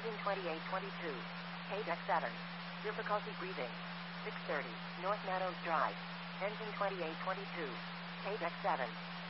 Engine 2822. KDEC 7. Difficulty breathing. 630, North Meadows Drive. Engine 2822. KDEC 7.